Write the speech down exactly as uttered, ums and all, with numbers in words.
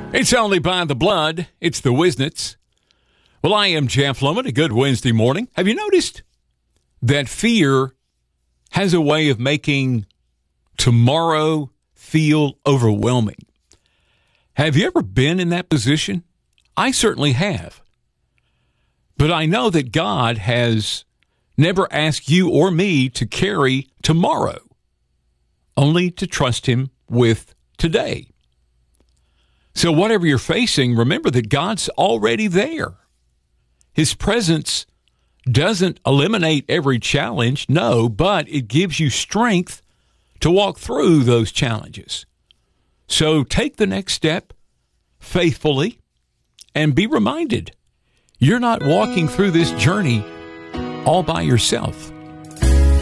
It's only by the blood. It's the Wisnits. Well, I am Jeff Lohman. A good Wednesday morning. Have you noticed that fear has a way of making tomorrow feel overwhelming? Have you ever been in that position? I certainly have. But I know that God has never asked you or me to carry tomorrow, only to trust Him with today. So whatever you're facing, remember that God's already there. His presence doesn't eliminate every challenge, no, but it gives you strength to walk through those challenges. So take the next step faithfully and be reminded you're not walking through this journey all by yourself.